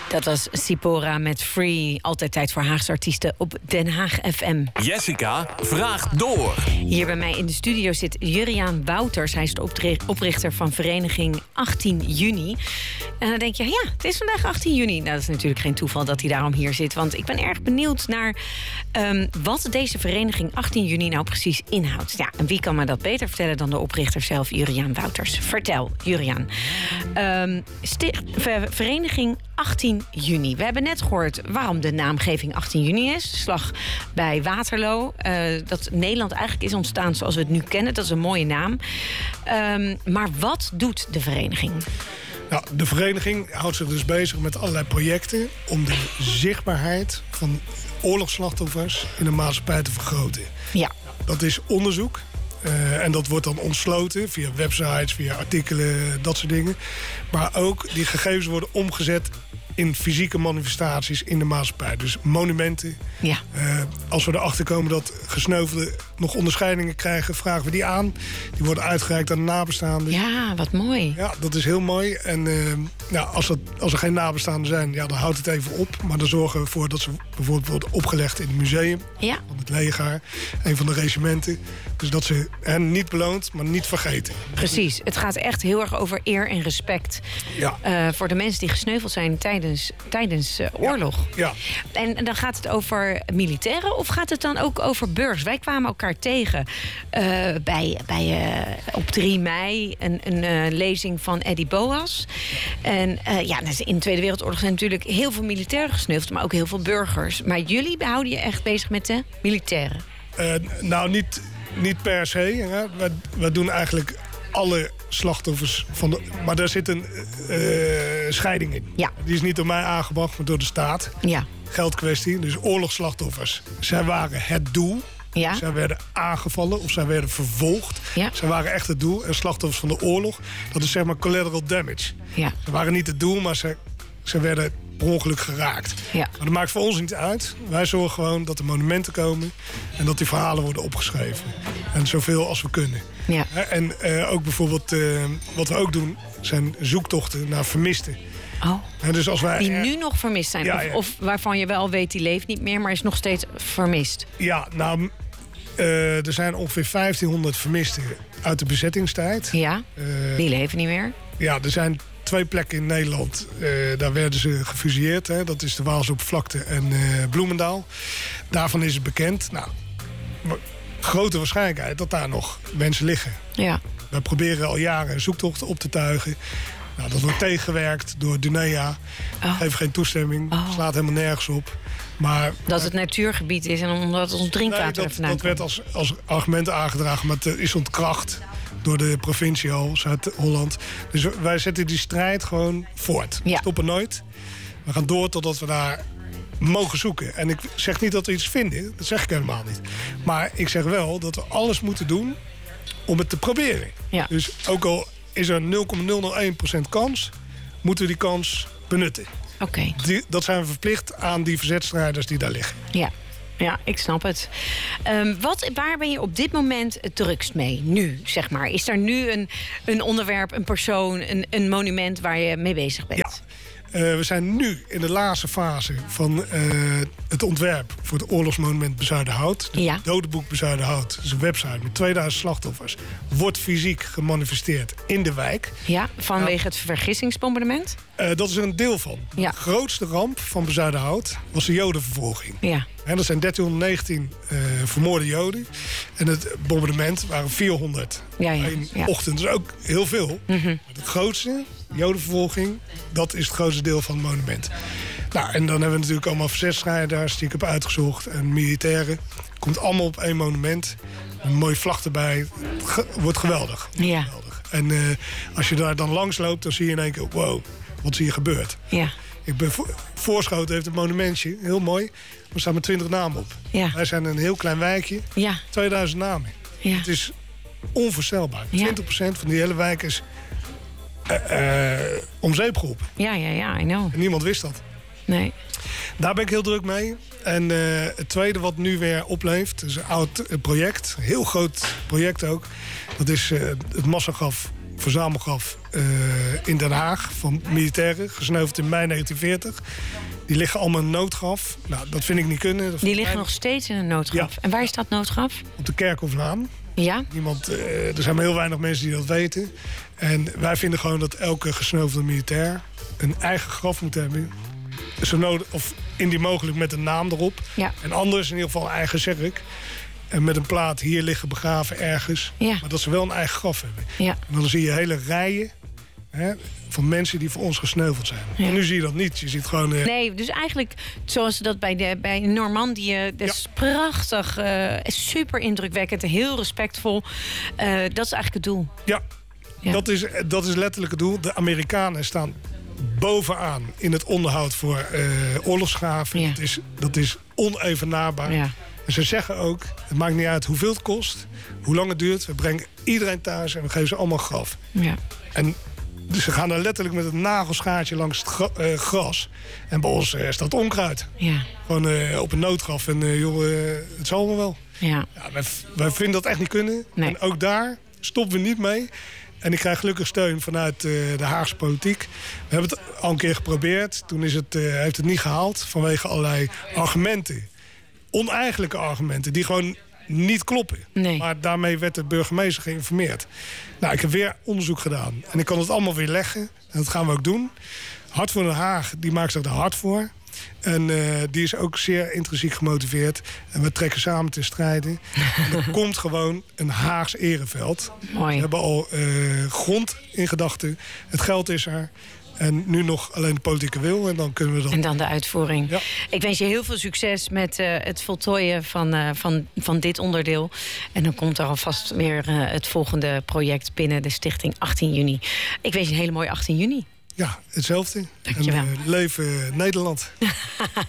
Dat was Sipora met Free. Altijd tijd voor Haagse artiesten op Den Haag FM. Jessica vraagt door. Hier bij mij in de studio zit Juriaan Wouters. Hij is de oprichter van vereniging 18 juni. En dan denk je, ja, het is vandaag 18 juni. Nou, dat is natuurlijk geen toeval dat hij daarom hier zit. Want ik ben erg benieuwd naar wat deze vereniging 18 juni nou precies inhoudt. Ja, en wie kan me dat beter vertellen dan de oprichter zelf, Juriaan Wouters. Vertel, Juriaan. Vereniging 18 juni. We hebben net gehoord waarom de naamgeving 18 juni is. De slag bij Waterloo. Dat Nederland eigenlijk is ontstaan zoals we het nu kennen. Dat is een mooie naam. Maar wat doet de vereniging? Nou, de vereniging houdt zich dus bezig met allerlei projecten om de zichtbaarheid van oorlogsslachtoffers in de maatschappij te vergroten. Ja. Dat is onderzoek. En dat wordt dan ontsloten via websites, via artikelen, dat soort dingen. Maar ook die gegevens worden omgezet in fysieke manifestaties in de maatschappij. Dus monumenten. Ja. Als we erachter komen dat gesneuvelden nog onderscheidingen krijgen, vragen we die aan. Die worden uitgereikt aan de nabestaanden. Ja, wat mooi. Ja, dat is heel mooi. En als er geen nabestaanden zijn, ja, dan houdt het even op. Maar dan zorgen we ervoor dat ze bijvoorbeeld worden opgelegd in het museum. Ja. Van het leger, een van de regimenten. Dus dat ze hen niet beloont, maar niet vergeten. Precies. Het gaat echt heel erg over eer en respect. Ja. Voor de mensen die gesneuveld zijn tijdens oorlog. Ja. En dan gaat het over militairen of gaat het dan ook over burgers? Wij kwamen elkaar tegen op 3 mei een lezing van Eddie Boas. En in de Tweede Wereldoorlog zijn natuurlijk heel veel militairen gesneuveld, maar ook heel veel burgers. Maar jullie houden je echt bezig met de militairen? Niet per se. Hè. Wij doen eigenlijk alle slachtoffers van maar daar zit een scheiding in. Ja. Die is niet door mij aangebracht, maar door de staat. Ja. Geldkwestie. Dus oorlogsslachtoffers. Zij waren het doel. Ja. Zij werden aangevallen of zij werden vervolgd. Ja. Zij waren echt het doel. En slachtoffers van de oorlog, dat is zeg maar collateral damage. Ja. Ze waren niet het doel, maar ze werden per ongeluk geraakt. Ja. Maar dat maakt voor ons niet uit. Wij zorgen gewoon dat er monumenten komen en dat die verhalen worden opgeschreven. En zoveel als we kunnen. Ja. En ook bijvoorbeeld, wat we ook doen, zijn zoektochten naar vermisten. Oh. En dus als wij Die nu nog vermist zijn. Ja, ja. Of waarvan je wel weet, die leeft niet meer, maar is nog steeds vermist. Ja, nou, er zijn ongeveer 1500 vermisten uit de bezettingstijd. Ja, die leven niet meer. Ja, er zijn 2 plekken in Nederland. Daar werden ze gefusilleerd. Hè. Dat is de Waalsoppervlakte en Bloemendaal. Daarvan is het bekend. Nou, grote waarschijnlijkheid dat daar nog mensen liggen. Ja. We proberen al jaren zoektochten op te tuigen. Nou, dat wordt tegengewerkt door Dunea. Geeft geen toestemming. Slaat helemaal nergens op. Maar, dat het natuurgebied is en omdat ons drinkwater er vandaan dat werd als argument aangedragen, maar het is ontkracht door de provincie al, Zuid-Holland. Dus wij zetten die strijd gewoon voort. Ja. We stoppen nooit. We gaan door totdat we daar mogen zoeken. En ik zeg niet dat we iets vinden. Dat zeg ik helemaal niet. Maar ik zeg wel dat we alles moeten doen om het te proberen. Ja. Dus ook al is er 0,001% kans, moeten we die kans benutten. Oké. Dat zijn we verplicht aan die verzetstrijders die daar liggen. Ja, ik snap het. Waar ben je op dit moment het drukst mee? Nu, zeg maar. Is er nu een onderwerp, een persoon, een monument waar je mee bezig bent? Ja. We zijn nu in de laatste fase van het ontwerp voor het oorlogsmonument Bezuidenhout. Het Dodenboek Bezuidenhout. Dat is een website met 2000 slachtoffers. Wordt fysiek gemanifesteerd in de wijk. Ja, vanwege het vergissingsbombardement? Dat is er een deel van. Ja. De grootste ramp van Bezuidenhout was de Jodenvervolging. Ja. En dat zijn 1319 vermoorde Joden. En het bombardement waren 400 in ochtend. Dat is ook heel veel. Mm-hmm. Het grootste, Jodenvervolging, dat is het grootste deel van het monument. Nou, en dan hebben we natuurlijk allemaal verzetstrijders die ik heb uitgezocht. En militairen. Komt allemaal op 1 monument. Een mooie vlag erbij. Wordt geweldig. Ja. Geweldig. En als je daar dan langs loopt, dan zie je in één keer, wow, wat is hier gebeurd? Ja. Ik ben Voorschoten heeft een monumentje, heel mooi. Er staan maar 20 namen op. Ja. Wij zijn een heel klein wijkje, 2000 namen. Ja. Het is onvoorstelbaar. Ja. 20% van die hele wijk is om zeep geholpen. Ja, I know. En niemand wist dat. Nee. Daar ben ik heel druk mee. En het tweede wat nu weer opleeft, is een oud project. Een heel groot project ook. Dat is het massagraf verzamelgraf in Den Haag van militairen, gesneuveld in mei 1940. Die liggen allemaal in een noodgraf. Nou, dat vind ik niet kunnen. Die liggen nog steeds in een noodgraf. Ja. En waar is dat noodgraf? Op de Kerkhoflaan. Ja? Er zijn maar heel weinig mensen die dat weten. En wij vinden gewoon dat elke gesneuvelde militair een eigen graf moet hebben. Zo nodig, of indien mogelijk met een naam erop. Ja. En anders in ieder geval een eigen zerk. En met een plaat hier liggen begraven ergens. Ja. Maar dat ze wel een eigen graf hebben. Ja. En dan zie je hele rijen van mensen die voor ons gesneuveld zijn. Ja. En nu zie je dat niet. Je ziet gewoon... Nee, dus eigenlijk zoals ze dat bij Normandië... dat is prachtig, super indrukwekkend, heel respectvol. Dat is eigenlijk het doel. Ja, Ja. Dat is letterlijk het doel. De Amerikanen staan bovenaan in het onderhoud voor oorlogsgraven. Ja. Dat is onevenaarbaar. Ja. En ze zeggen ook, het maakt niet uit hoeveel het kost, hoe lang het duurt. We brengen iedereen thuis en we geven ze allemaal graf. Ja. En dus ze gaan daar letterlijk met een nagelschaartje langs het gras. En bij ons staat onkruid. Ja. Gewoon op een noodgraf. En het zal me wel. Ja. Ja, wij vinden dat echt niet kunnen. Nee. En ook daar stoppen we niet mee. En ik krijg gelukkig steun vanuit de Haagse politiek. We hebben het al een keer geprobeerd. Toen heeft het niet gehaald vanwege allerlei argumenten. Oneigenlijke argumenten die gewoon niet kloppen. Nee. Maar daarmee werd de burgemeester geïnformeerd. Nou, ik heb weer onderzoek gedaan. En ik kan het allemaal weer leggen. En dat gaan we ook doen. Hart voor Den Haag, die maakt zich er hard voor. En die is ook zeer intrinsiek gemotiveerd. En we trekken samen te strijden. En er komt gewoon een Haags ereveld. Mooi. We hebben al grond in gedachten. Het geld is er. En nu nog alleen de politieke wil. En dan kunnen we dat... En dan de uitvoering. Ja. Ik wens je heel veel succes met het voltooien van dit onderdeel. En dan komt er alvast weer het volgende project binnen de stichting 18 juni. Ik wens je een hele mooie 18 juni. Ja, hetzelfde. Dankjewel. En leven Nederland.